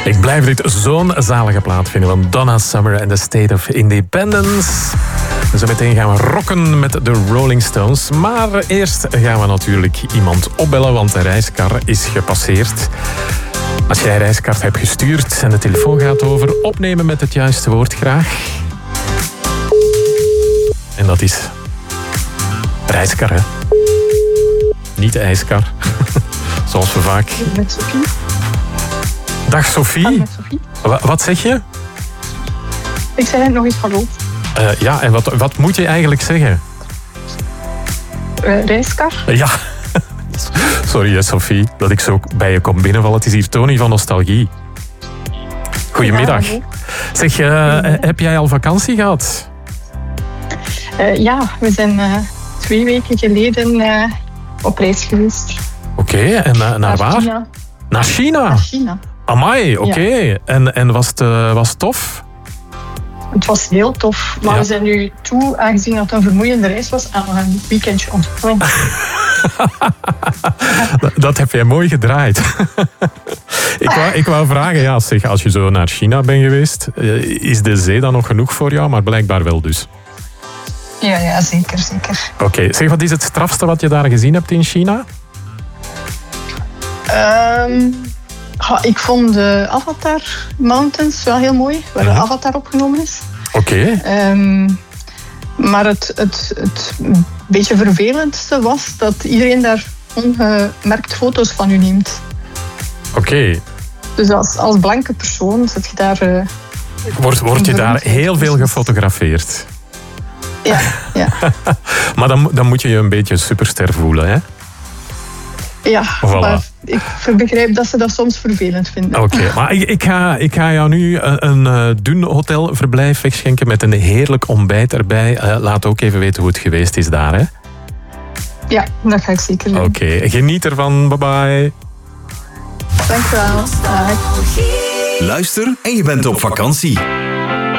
Ik blijf dit zo'n zalige plaat vinden van Donna Summer en The State of Independence. Zo meteen gaan we rocken met de Rolling Stones. Maar eerst gaan we natuurlijk iemand opbellen, want de reiskar is gepasseerd. Als jij een reiskaart hebt gestuurd en de telefoon gaat over, opnemen met het juiste woord graag. En dat is reiskar, hè? Niet de ijskar. Zoals we vaak... Met Sophie. Dag Sophie. Met Sophie. Wat zeg je? Ik zei net nog eens hallo. Ja, en wat moet je eigenlijk zeggen? Reiskar. Ja. Sorry hè, Sophie, dat ik zo bij je kom binnenvallen. Het is hier Tony van Nostalgie. Goedemiddag. Ja, Zeg, heb jij al vakantie gehad? Ja, we zijn 2 weken geleden op reis geweest. Oké, en naar waar? China. Naar China? Naar China. Amai, oké. Ja. En was het tof? Het was heel tof, maar Ja. we zijn nu toe, aangezien dat het een vermoeiende reis was, aan een weekendje ontspanning. Dat heb jij mooi gedraaid. Ik wou vragen, ja, zeg, als je zo naar China bent geweest, is de zee dan nog genoeg voor jou? Maar blijkbaar wel dus. Ja, zeker, zeker. Oké, zeg, wat is het strafste wat je daar gezien hebt in China? Ik vond de Avatar Mountains wel heel mooi, waar de Avatar opgenomen is. Oké. Maar het beetje vervelendste was dat iedereen daar ongemerkt foto's van u neemt. Oké. Dus als blanke persoon zit je daar... Wordt je daar heel veel gefotografeerd? Ja. Maar dan moet je je een beetje een superster voelen, hè? Ja, Voilà. maar ik begrijp dat ze dat soms vervelend vinden. Oké, maar ik ga jou nu een dun hotelverblijf wegschenken met een heerlijk ontbijt erbij. Laat ook even weten hoe het geweest is daar, hè? Ja, dat ga ik zeker doen. Oké, geniet ervan. Bye bye. Dank je wel. Dag. Luister en je bent op vakantie.